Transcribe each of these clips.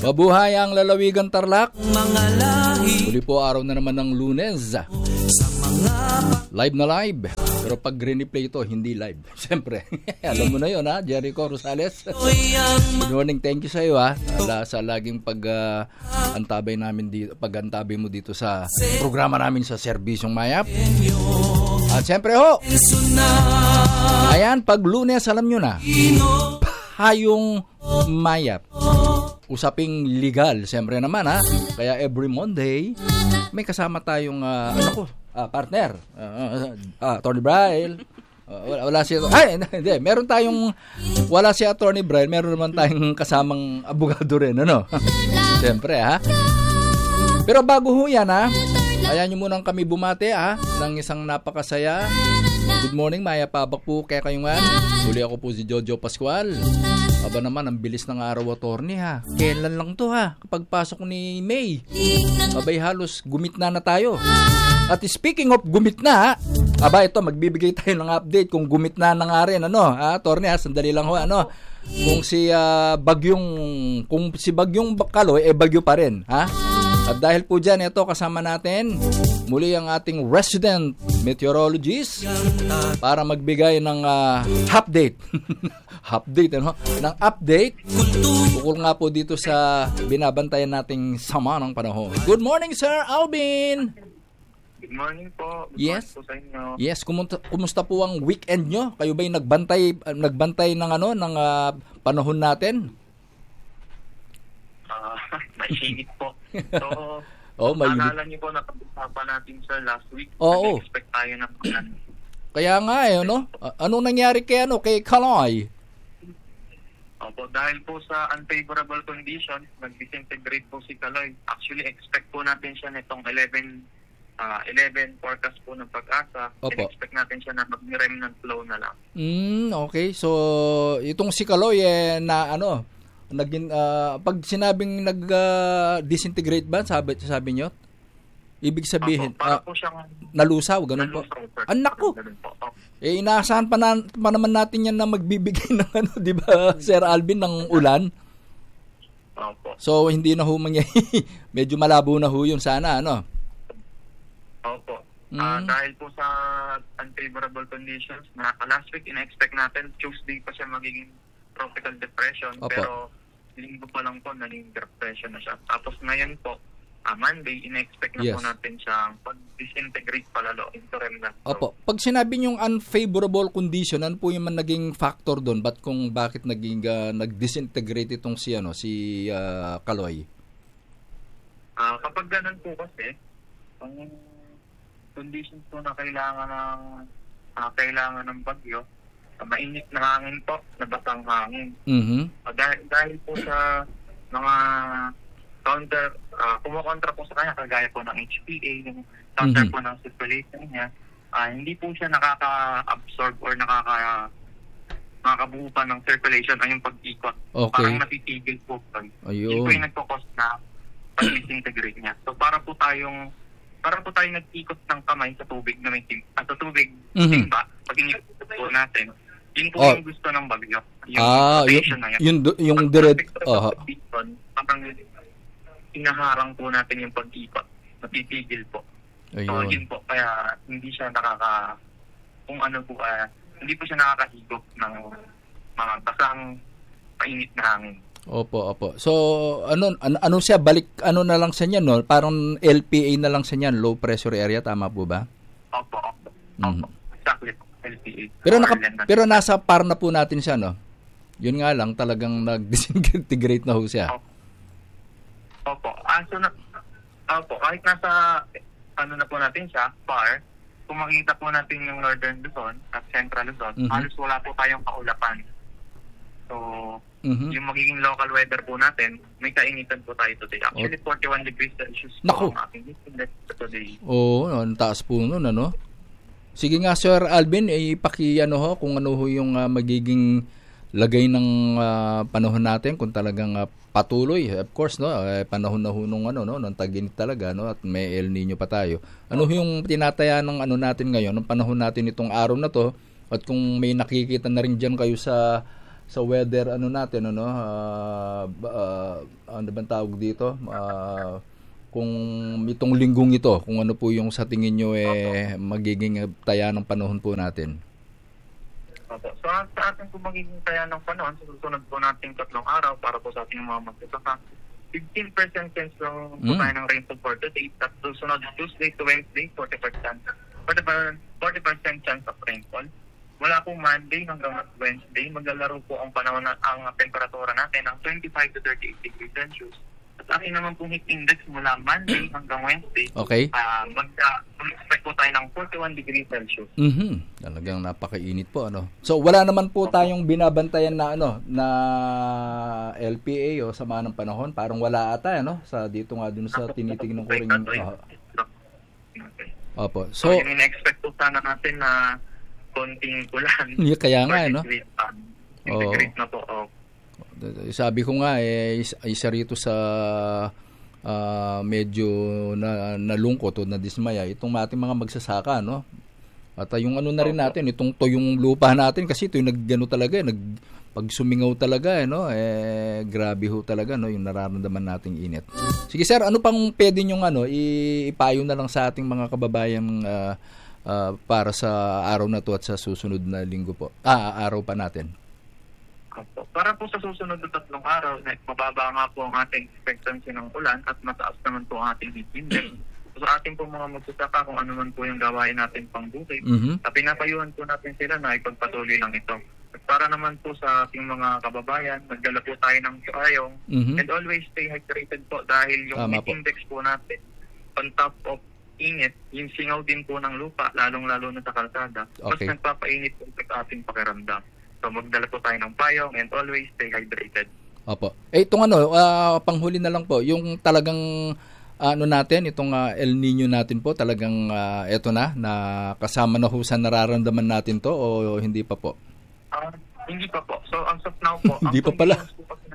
Mabuhay ang lalawigan Tarlac. Muli po araw na naman ng Lunes. Live na live. Pero pag replay ito, hindi live. Siyempre, alam mo na yun ha, Jericho Rosales. Good morning, thank you sa iyo ha. Sa laging pag-antabay namin dito, pag-antabay mo dito sa programa namin sa Serbisyong Mayap. At siyempre ho, ayan, pag Lunes, alam nyo na, Pahayong Mayap. Usaping legal, siyempre naman ha. Kaya every Monday, may kasama tayong partner. Attorney Braille. Wala si hindi, meron tayong wala si Attorney Braille, meron naman tayong kasamang abogado rin, ano? Siyempre ha. Pero bago ho yan ha, ayan nyo munang kami bumate ha, ng isang napakasaya. Good morning, Maya Pabak po kaya kayo nga. Uli ako po si Jojo Pascual. Aba naman, ang bilis ng araw, attorney ha. Kailan lang to ha, kapag pasok ni May. Abay halos gumitna na tayo. At speaking of gumitna, aba ito, magbibigay tayo ng update kung gumitna na nga rin, ano, attorney ha, sandali lang ho, ano. Kung si Bagyong Kaloy, bagyo pa rin, ha? At dahil po dyan, ito kasama natin muli ang ating resident meteorologist para magbigay ng update. Ng update ukol nga po dito sa binabantayan nating sama ng panahon. Good morning, Sir Alvin! Good morning po. Yes. Good morning po sa inyo. Yes, kumusta po ang weekend nyo? Kayo ba'y nagbantay ng panahon natin? Mainit po. So, naalala niyo po na pag-usapan natin sa last week. Nag-expect tayo ng ulan. Kaya nga no? Anong nangyari kay Kaloy? Opo, dahil po sa unfavorable conditions, nag-disintegrate po si Kaloy. Actually, expect po natin siya nitong 11 forecast po ng Pag-asa. Expect natin siya na mag-remnant flow na lang. Okay. So, itong si Kaloy naging pag sinabing nag-disintegrate ba, sabi nyo? Ibig sabihin, para po siyang nalusaw, ganun po. Anak ko. Inaasahan pa naman natin yan na magbibigay ng di ba, Sir Alvin, ng ulan. Opo. So, hindi na ho medyo malabo na ho yun sana, ano? Opo. Dahil po sa unfavorable conditions, last week, ina-expect natin, Tuesday pa siya magiging tropical depression. Opo. Pero linggo pa lang po, naging depression na siya. Tapos ngayon po, Monday, ina-expect na po natin siyang pag-disintegrate palalo into remnant. Opo. Pag sinabi niyong unfavorable condition, ano po yung naging factor doon? Bakit nag-disintegrate itong si Kaloy? Kapag ganun po kasi, ang conditions po na kailangan ng bagyo, mainit na hangin po, nabatang hangin. Dahil po sa mga kumukontra po sa kanya, kagaya po ng HPA, yung counter po ng circulation niya, hindi po siya nakaka-absorb or nakakabuo pa ng circulation ay yung pag-ikot. Okay. Parang natitigil po. Yun po yung nagpo-cause na pag-disintegrate niya. So para po tayong nag-ikot ng kamay sa tubig na may timba, pag inikot po natin, yun po yung gusto ng bagyo. Yung rotation na yan. Yung direct. Parang inaharang po natin yung pag-ikot. Natitigil po. So, yun po. Kaya hindi siya hindi po siya nakakahigop ng mga basang mainit na hangin. Opo. So, ano siya? Na lang siya niyan, no? Parang LPA na lang siya niyan, low pressure area. Tama po ba? Opo. Exactly. LPA. Pero nasa par na po natin siya, no? Yun nga lang, talagang nag-disintegrate na ho siya. Opo. Kahit nasa, na po natin siya, par, kung makikita po natin yung Northern Luzon at Central Luzon, halos wala po tayong kaulapan. So, yung magiging local weather po natin, may kainitan po tayo today. Actually, 41 degrees Celsius po ang aking index today. Ang taas po nun, ano? Sige nga, Sir Alvin, kung ano ho yung magiging lagay ng panahon natin, kung talagang patuloy, of course, no, panahon na ho nung nung tag-init talaga, no, at may El Nino pa tayo. Ano yung tinataya ng natin ngayon, ng panahon natin itong araw na to, at kung may nakikita na rin diyan kayo sa sa weather natin ano bang tawag dito? Kung itong linggong ito, kung ano po yung sa tingin nyo magiging taya ng panahon po natin. Opo. So sa atin po magiging taya ng panahon, susunod po natin 3 araw para po sa ating mga magsasaka. 15% chance lang po tayo ng rainfall for today. At susunod Tuesday to Wednesday, 40% chance of rainfall. Wala po Monday hanggang Wednesday. Maglalaro po ang panahon ang temperatura natin ng 25 to 38 degrees Celsius. At akin naman pong heat index mula Monday hanggang Wednesday. Okay. Mag-expect po tayo ng 41 degrees Celsius. Talagang napakainit po, So wala naman po tayong binabantayan na na LPA o sama ng panahon. Parang wala ata sa dito nga dun sa tinitingnan ko rin. Opo. So yung in-expect po sana natin na konting ulan. Kaya nga Integrate na po. Sabi ko nga isa rito sa medyo nalungkot o nadismaya itong ating mga magsasaka, At yung na rin natin, itong yung lupa natin kasi ito yung talaga, pag sumingaw talaga, grabe ho talaga, yung nararamdaman nating init. Sige sir, ano pang pwede nyong ipayo na lang sa ating mga kababayan para sa araw na to at sa susunod na linggo po. Araw pa natin. Para po sa susunod na 3 araw, mababa nga po ang ating expectancy ng ulan at mataas naman po ang ating heat index. So, sa ating po mga magsasaka, kung ano man po yung gawain natin pang bukid, pinapayuhan po natin sila na ipagpatuloy lang ito. At para naman po sa ating mga kababayan, magdala po tayo ng payong and always stay hydrated po dahil yung heat index po natin on top of init, yung singaw din po ng lupa, lalong-lalo na sa kalsada, mas nagpapainit po sa ating pakiramdam. So magdala po tayo ng payong and always stay hydrated. Opo. Itong panghuli na lang po, yung talagang natin, itong El Nino natin po, talagang eto na kasama na ho sa nararamdaman natin to o hindi pa po? Hindi pa po. So as of now po, hindi pa pala.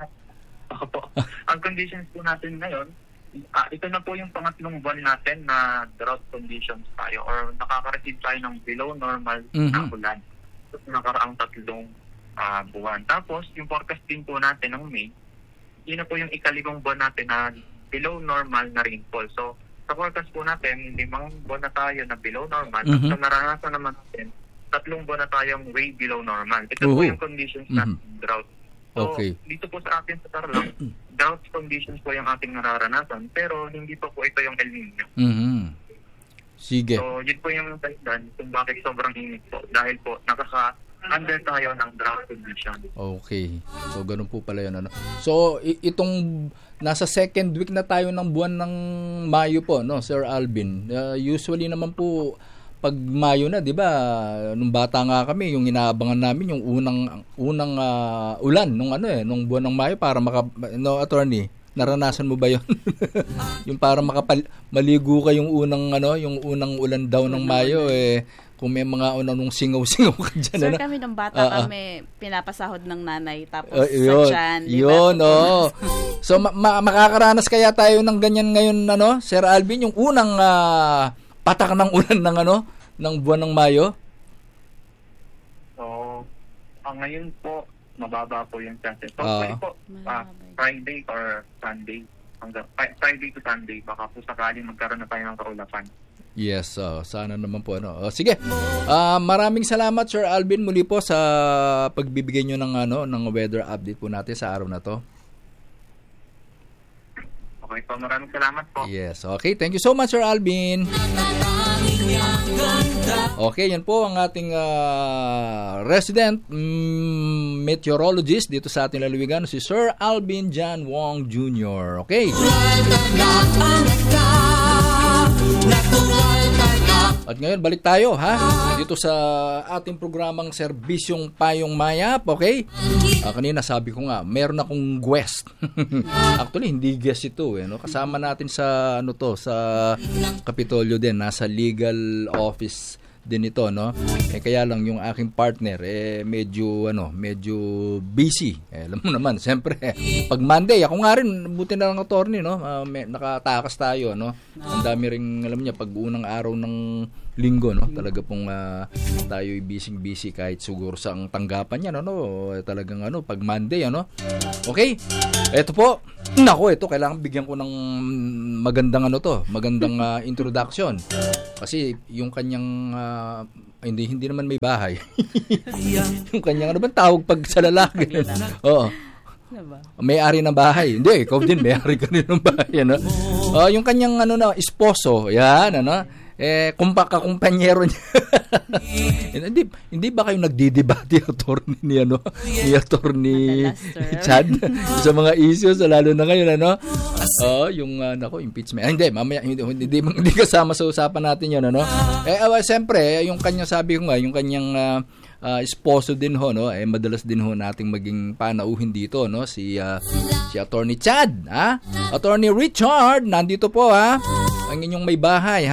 Ang conditions po natin ngayon, ito na po yung pangatlong buwan natin na drought conditions tayo or nakaka-receive tayo ng below normal na ulan. So, nakaraang 3 buwan. Tapos, yung forecast din po natin ng May, yun na po yung 5 buwan natin na below normal na rainfall. So, sa forecast po natin, 5 buwan na tayo na below normal. At sa naranasan naman natin, 3 buwan na tayong way below normal. Ito po yung conditions natin drought. So, dito po sa atin sa Tarlac, drought conditions po yung ating nararanasan, pero hindi po ito yung El Nino. Sige. So, yun po yung dahilan kung bakit sobrang init po. Dahil po, under tayo ng drought condition. Okay. So, ganun po pala yun. So, itong nasa second week na tayo ng buwan ng Mayo po, Sir Alvin. Usually naman po, pag Mayo na, 'di ba? Nung bata nga kami, yung inaabangan namin yung unang ulan nung buwan ng Mayo para attorney, naranasan mo ba 'yon? Yung para maligo ka yung unang ulan daw ng Mayo kung may mga nung singaw-singaw ka diyan. Sir, kami nung bata kami pinapasahod ng nanay tapos sa tiyan, yun, So makakaranas kaya tayo ng ganyan ngayon Sir Alvin, yung unang patak ng ulan ng buwan ng Mayo? So, ngayon po, mababa po yung chances. So, pwede po, Friday or Sunday. Friday to Sunday, baka po sakaling magkaroon na tayo ng kaulapan. Yes, sana naman po. Sige, maraming salamat Sir Alvin muli po sa pagbibigay nyo ng weather update po natin sa araw na to. Okay po, maraming salamat po. Yes, okay. Thank you so much, Sir Alvin. Okay, yan po ang ating resident meteorologist dito sa ating lalawigan, si Sir Alvin John Wong Jr. Okay? At ngayon, balik tayo, dito sa ating programang Serbisyong Payong Mayap, okay? Kanina sabi ko nga, meron akong guest. Actually, hindi guest ito, Kasama natin sa, sa Kapitolyo din, nasa legal office din ito, kaya lang yung aking partner medyo busy. Alam mo naman, siyempre pag Monday, ako nga rin buti na lang attorney, nakatakas tayo, ang dami ring alam niya pag unang araw ng linggo, no? Talaga pong tayo busy kahit siguro sa ang tanggapan niya, no? Talagang pag Monday, Okay. Ito po. Nako, ito kailangan bigyan ko ng magandang magandang introduction. Kasi yung kanyang hindi naman may bahay. Yung kanyang bang tawag pag sa lalaki? Oo. May-ari ng bahay. Hindi, ikaw din may-ari ka rin ng bahay, yung kanyang esposo, yan, kumpanyero niya. hindi ba kayo nagdidebate attorney ni Chad sa mga issues lalo na ngayon yung impeachment. Hindi, mamaya hindi kasama sa usapan natin 'yon siyempre yung kanyang sabi ko nga, yung kanyang esposo din madalas din nating maging panauhin dito si Attorney Chad, Attorney Richard, nandito po ang inyong may bahay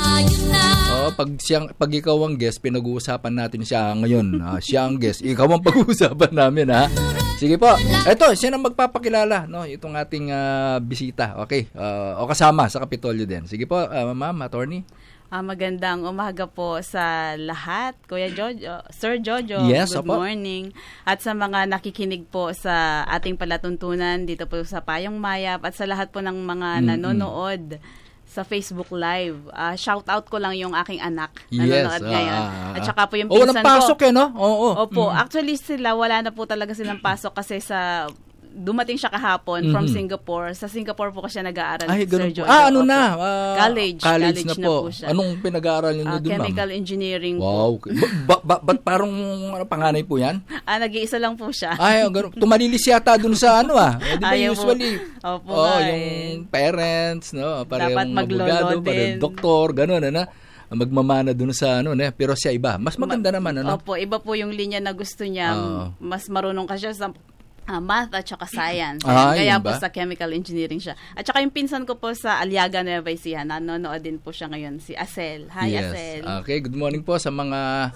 pag ikaw ang guest, pinag-uusapan natin siya ngayon. Siya ang guest, ikaw ang pag-uusapan namin Sige po. Ito, sino magpapakilala itong ating bisita. Okay. O kasama sa Kapitolyo din. Sige po, Ma'am Attorney. Magandang umaga po sa lahat, Kuya Jojo, Sir Jojo. Yes, good morning. At sa mga nakikinig po sa ating palatuntunan dito po sa Payong Mayap at sa lahat po ng mga nanonood sa Facebook Live. Shout out ko lang yung aking anak. Nanonood ngayon. At saka po yung pinsan ko. Walang pasok Opo. Actually wala na po talaga silang pasok kasi dumating siya kahapon from Singapore. Sa Singapore po siya nag-aaral. Ay, ganun Sir po. Jojo. College na po siya. Anong pinag-aaral niyo doon, ma'am? Chemical engineering po. Wow. Ba't parang panganay po yan? Nag-iisa lang po siya. Ay, ganun. Tumalilis yata doon sa Di ba usually? Opo. Yung parents, dapat maglolo din. Parang doktor, ganun, magmamana dun sa pero siya iba. Mas maganda naman, Opo, iba po yung linya na gusto niya. Mas marunong ka siya sa math at saka science. Kaya po sa chemical engineering siya. At saka yung pinsan ko po sa Aliaga, Nueva Ecija, nanonood din po siya ngayon, si Asel. Hi, yes. Asel. Okay, good morning po sa mga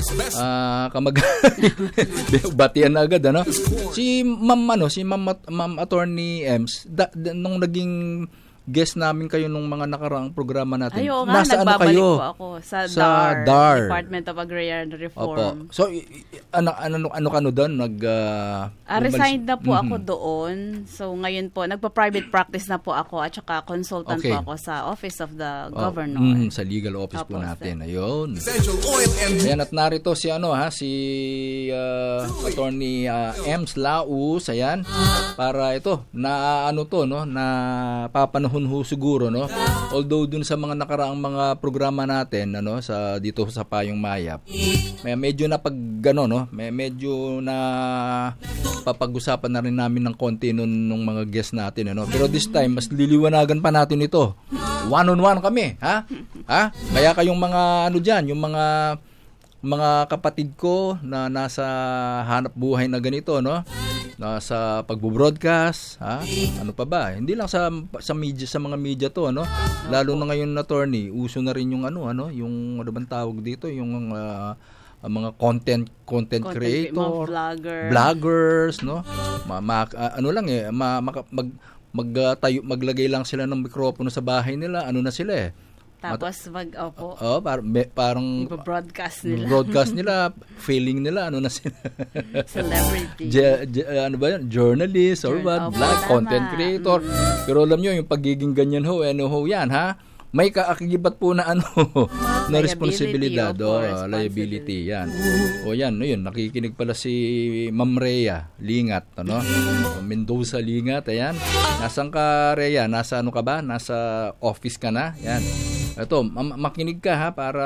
batian na agad, Si Ma'am Attorney Ems, nung naging guest namin kayo nung mga nakaraang programa natin. Nasa kayo? Po ako sa DAR, Department of Agrarian Reform. Opo. So ano ka doon? Resigned na po ako doon. So ngayon po nagpa-private practice na po ako at saka consultant po ako sa Office of the Governor. Sa legal office po natin. Ayun. Ayan, at narito si Attorney Ems Laus, ayan, para ito na papanahon siguro, although dun sa mga nakaraang mga programa natin sa dito sa Payong Mayap, medyo na medyo na papag-usapan na rin namin ng konti nung mga guests natin, pero this time mas liliwanagan pa natin ito. One-on-one kami, kaya kayong mga diyan, yung mga kapatid ko na nasa hanap buhay na ganito, nasa pagbo-broadcast, ano pa ba? Hindi lang sa media, sa mga media to, lalo na ngayon, attorney, uso na rin yung yung ano bang tawag dito, yung mga content creator, vloggers, maglagay lang sila ng mikropono sa bahay nila, na sila tapos parang broadcast nila, feeling nila, na sila. Celebrity. Journalist or what, content creator. Pero alam nyo, yung pagiging ganyan yan, may kaakibat po na na responsibilidad, liability, yan. Yan, nakikinig pala si Ma'am Rhea Lingat, Mendoza Lingat, ayan. Nasaan ka, Rhea? Nasa ka ba? Nasa office ka na? Yan. Ito, makinig ka para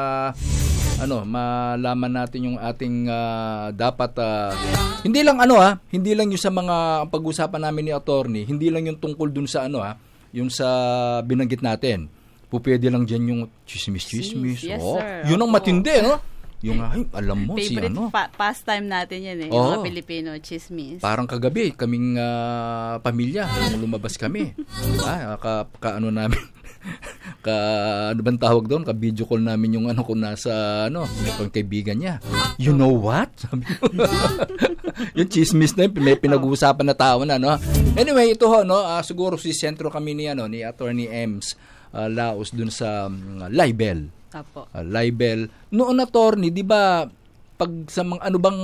malaman natin yung ating dapat hindi lang hindi lang yung sa mga pag-usapan namin ni attorney, hindi lang yung tungkol dun sa yung sa binanggit natin. Pupwede lang diyan yung chismis. Yes, sir. Yun ang matindi, Yung alam mo favorite pastime natin yan yung mga Pilipino, chismis. Parang kagabi, kaming pamilya, lumabas kami. Namin ano bang tawag doon? Ka-video call namin yung kung nasa may kaibigan niya. You know what? Sabi ko. Yung chismis na yun, may pinag-uusapan na tao na, Anyway, ito siguro si sentro kami ni Attorney Ems Laus dun sa libel. Apo. Libel. Noon, attorney, di ba, pag sa mga ano bang,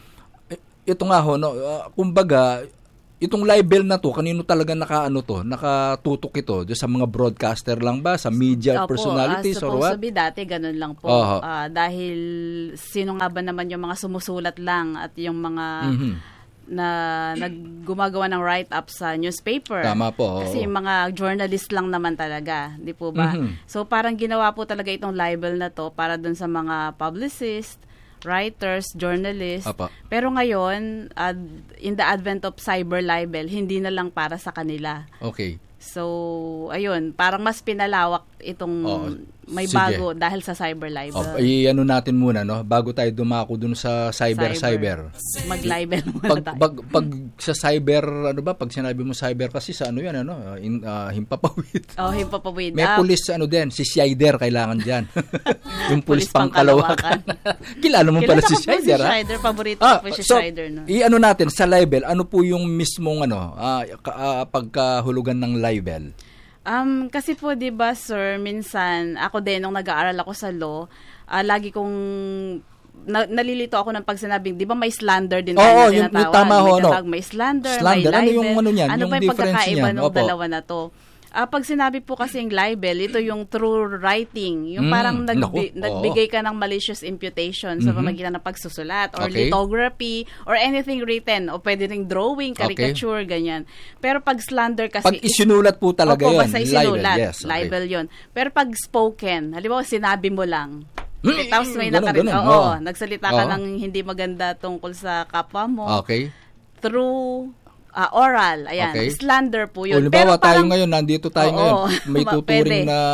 ito nga ho, no, kumbaga, itong libel na to, kanino talaga nakatutok ito? Sa mga broadcaster lang ba? Sa media personalities or what? Supposed to be dati, ganun lang po. Dahil sino nga ba naman yung mga sumusulat lang at yung mga na naggumagawa ng write-up sa newspaper. Tama po. Kasi mga journalist lang naman talaga, di po ba? So parang ginawa po talaga itong libel na to para dun sa mga publicist, writers, journalists. Apa. Pero ngayon, in the advent of cyber libel, hindi na lang para sa kanila. Okay. So, ayun, parang mas pinalawak itong may sige. bago dahil sa cyber libel. I-ano natin muna, no? Bago tayo dumako dun sa cyber. Mag-libel muna tayo. Pag sa cyber, ano ba? Pag sinabi mo cyber kasi sa ano yan, ano? Himpapawid. Himpapawid. May pulis, si Shider, kailangan dyan. Yung pulis pang Kalawakan. Kilala mo pala si Shider, ha? Shider, paborito ko si Shider. No? I-ano natin, sa libel, ano po yung mismong, pagkahulugan ng libel? Kasi po, di ba, sir, minsan, ako din, nung nag-aaral ako sa law, lagi kong nalilito ako ng pag sinabing, di ba may slander din tayo na tinatawag? Tama ho, may slander, may libel. Ano yung niyan? Ano yung ba yung pagkakaiba niyan? ng dalawa na to? Pag sinabi po kasing libel, ito yung true writing. Yung parang nagbigay ka ng malicious imputation sa pamagitan ng pagsusulat or lithography or anything written o pwede ring drawing, caricature, ganyan. Pero pag slander kasi... Pag isinulat po talaga yun, basta isinulat, libel. Yes, libel yun. Pero pag spoken, halimbawa sinabi mo lang, tapos may nagsalita ka ng hindi maganda tungkol sa kapwa mo through oral, ayan, slander po yun. Halimbawa tayo ngayon, nandito tayo ngayon, may tuturing na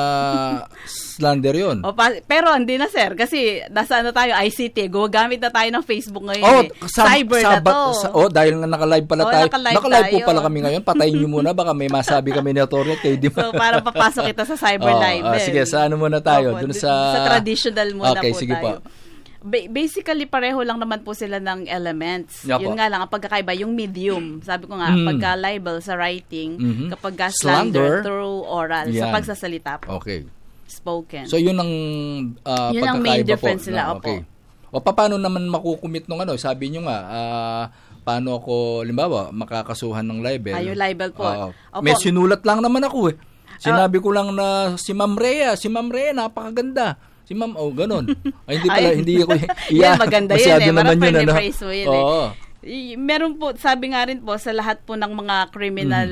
slander yun. Pero hindi na, sir, kasi nasa tayo, ICT, gumagamit na tayo ng Facebook ngayon. Cyber na to. Dahil nga naka-live pala tayo. Naka-live po pala kami ngayon. Patayin nyo muna, baka may masabi kami ni Atty. So, para papasok ito sa cyber live. Sige, sa ano muna tayo? Dun sa traditional muna po sige tayo. Basically, pareho lang naman po sila ng elements. Yun nga lang, ang pagkakaiba, yung medium. Sabi ko nga, pagka libel sa writing, kapag slander through oral, sa pagsasalita po. Okay. Spoken. So, yun ang yun ang main difference nila. Okay. O, paano naman makukumit nung sabi nyo nga, paano ako, limbawa, makakasuhan ng libel? Yung libel po. May sinulat lang naman ako Sinabi ko lang na si Ma'am Rhea, napakaganda. Si Ma'am, ganun. Hindi ako, yan, maganda yun naman yun, phrase mo yun meron po, sabi nga rin po, sa lahat po ng mga criminal,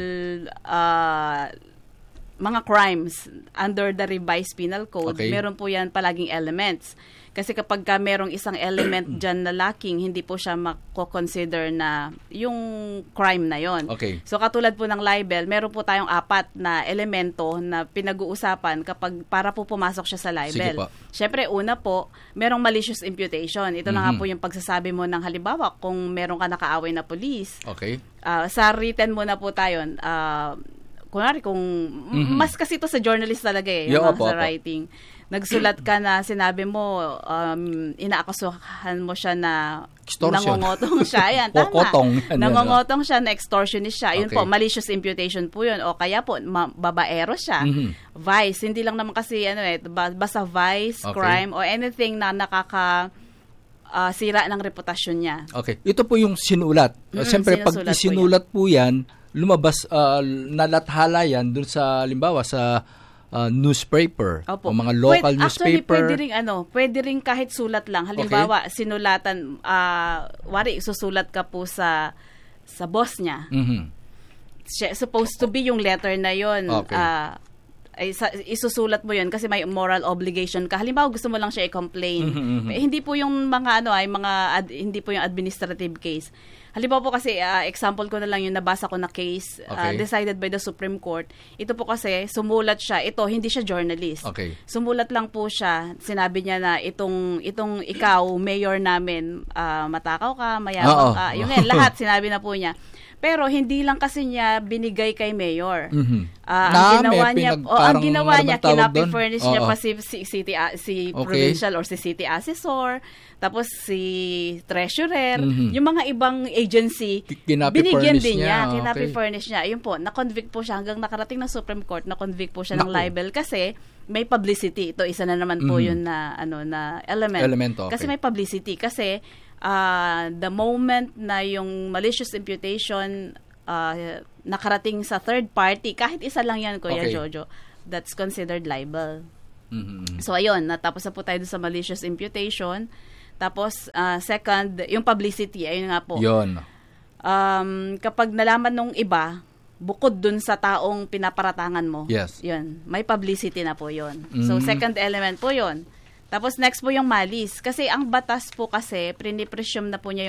mga crimes under the revised penal code, meron po yan palaging elements. Kasi kapag merong isang element dyan na lacking, hindi po siya mako-consider na yung crime na yon. So katulad po ng libel, meron po tayong 4 na elemento na pinag-uusapan kapag para po pumasok siya sa libel. Siyempre, una po, merong malicious imputation. Ito na nga po yung pagsasabi mo ng halimbawa kung meron ka nakaaway na police. Sa written muna po tayo, kunwari kung mas kasi ito sa journalist talaga sa writing. Nagsulat ka na sinabi mo, inaakasuhan mo siya na nangongotong siya. Ayan, tama. Nangongotong siya, na extortionist siya. Yun po, malicious imputation po yun. O kaya po, babaero siya. Vice, hindi lang naman kasi, basta vice, crime, o anything na sira ng reputasyon niya. Ito po yung sinulat. Siyempre, pag isinulat po yan, lumabas, nalathala yan dun sa, limbawa, sa newspaper o mga local newspaper. Actually, pwede rin kahit sulat lang. Halimbawa, sinulatan, susulat ka po sa boss niya. Supposed to be yung letter na yon. Isusulat mo yun kasi may moral obligation ka. Halimbawa, gusto mo lang siya i-complain. Hindi po yung hindi po yung administrative case. Halimbawa po kasi, example ko na lang yung nabasa ko na case decided by the Supreme Court. Ito po kasi, sumulat siya. Hindi siya journalist. Sumulat lang po siya. Sinabi niya na itong ikaw, mayor namin, matakaw ka, mayabang ka. Yung lahat, sinabi na po niya. Pero hindi lang kasi niya binigay kay Mayor. Na, Ang ginawa niya, kinapi-furnish niya Oo. pa si provincial or si city assessor, tapos si treasurer, yung mga ibang agency, binigyan din niya, kinapi-furnish niya. Ayun po, na-convict po siya hanggang nakarating ng Supreme Court, na-convict po siya ng libel kasi may publicity. Ito isa na naman po yun na element. Okay. Kasi may publicity kasi the moment na yung malicious imputation nakarating sa third party, kahit isa lang yan, Kuya Jojo, that's considered libel. So ayun, natapos na po tayo sa malicious imputation. Tapos second, yung publicity, ayun nga po. Yun. Kapag nalaman nung iba, bukod dun sa taong pinaparatangan mo, yun, may publicity na po yun. So second element po yun. Tapos next po yung malice. Kasi ang batas po kasi, prinipresume na po niya